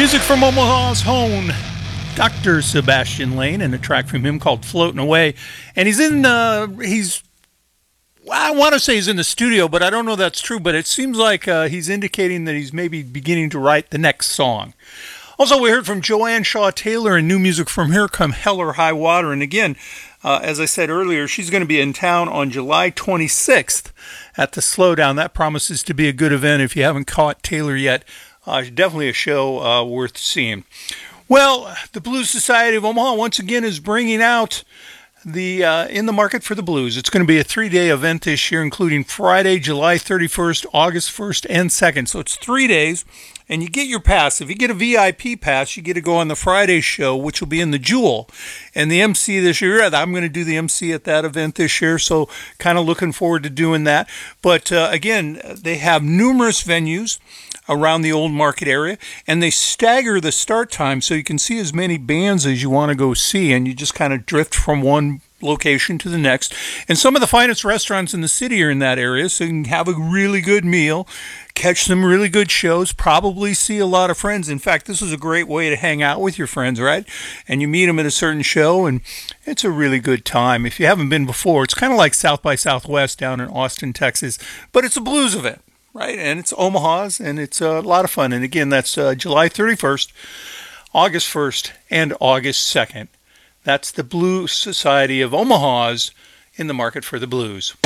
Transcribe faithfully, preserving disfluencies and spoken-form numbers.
Music from Omaha's own Doctor Sebastian Lane, and a track from him called "Floating Away." And he's in, uh, he's, well, I want to say he's in the studio, but I don't know if that's true. But it seems like uh, he's indicating that he's maybe beginning to write the next song. Also, we heard from Joanne Shaw Taylor and new music from Here Come Hell or High Water. And again, uh, as I said earlier, she's going to be in town on July twenty-sixth at the Slowdown. That promises to be a good event if you haven't caught Taylor yet. Uh, definitely a show uh, worth seeing. Well, the Blues Society of Omaha once again is bringing out the uh, In the Market for the Blues. It's going to be a three-day event this year, including Friday, July thirty-first, August first, and second. So it's three days, and you get your pass. If you get a V I P pass, you get to go on the Friday show, which will be in the Jewel. And the M C this year, I'm going to do the M C at that event this year, so kind of looking forward to doing that. But uh, again, they have numerous venues around the Old Market area, and they stagger the start time so you can see as many bands as you want to go see, and you just kind of drift from one location to the next. And some of the finest restaurants in the city are in that area, so you can have a really good meal, catch some really good shows, probably see a lot of friends. In fact, this is a great way to hang out with your friends, right? And you meet them at a certain show, and it's a really good time. If you haven't been before, it's kind of like South by Southwest down in Austin, Texas, but it's a blues event. Right, and it's Omaha's, and it's a lot of fun. And again, that's uh, July thirty-first, August first, and August second. That's the Blues Society of Omaha's In the Market for the Blues.